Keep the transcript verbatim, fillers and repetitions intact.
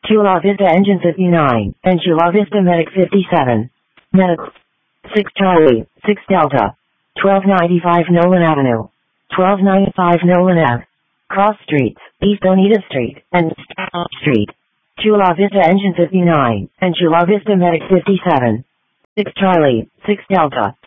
Chula Vista Engine fifty-nine, and Chula Vista Medic fifty-seven. Medical. six Charlie, six Delta. twelve ninety-five Nolan Avenue. twelve ninety-five Nolan Ave. Cross Streets, East Oneida Street, and Stout Street. Chula Vista Engine fifty-nine, and Chula Vista Medic fifty-seven. six Charlie, six Delta.